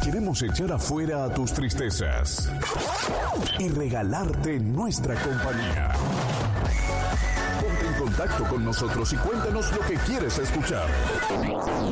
Queremos echar afuera a tus tristezas y regalarte nuestra compañía. Ponte en contacto con nosotros y cuéntanos lo que quieres escuchar.